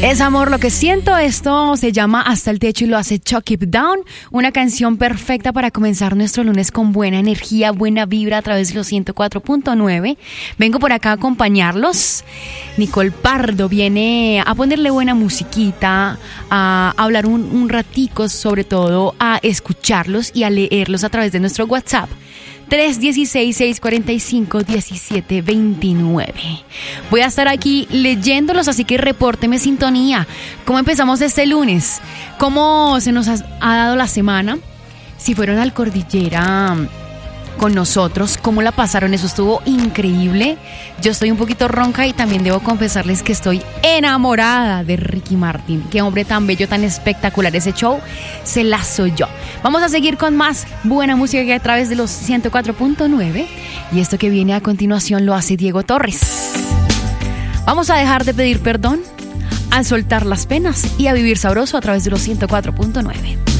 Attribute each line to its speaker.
Speaker 1: Es amor lo que siento. Esto se llama Hasta el Techo y lo hace Chuck It Down. Una canción perfecta para comenzar nuestro lunes con buena energía, buena vibra a través de los 104.9. Vengo por acá a acompañarlos. Nicole Pardo viene a ponerle buena musiquita, a hablar un ratico, sobre todo a escucharlos y a leerlos a través de nuestro WhatsApp. 316-645-1729. Voy a estar aquí leyéndolos, así que repórteme sintonía. ¿Cómo empezamos este lunes? ¿Cómo se nos ha dado la semana? Si fueron al Cordillera con nosotros, ¿cómo la pasaron? Eso estuvo increíble. Yo estoy un poquito ronca y también debo confesarles que estoy enamorada de Ricky Martin. Qué hombre tan bello, tan espectacular. Ese show se la soy yo. Vamos a seguir con más buena música a través de los 104.9. Y esto que viene a continuación lo hace Diego Torres. Vamos a dejar de pedir perdón, a soltar las penas y a vivir sabroso a través de los 104.9.